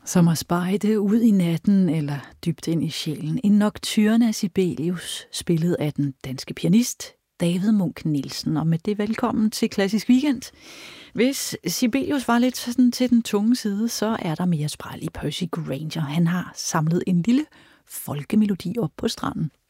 Som at spejde ud i natten eller dybt ind i sjælen. En nocturne af Sibelius, spillet af den danske pianist David Munch Nielsen. Og med det velkommen til Klassisk Weekend. Hvis Sibelius var lidt sådan til den tunge side, så er der mere spræl i Percy Grainger. Han har samlet en lille folkemelodi op på stranden.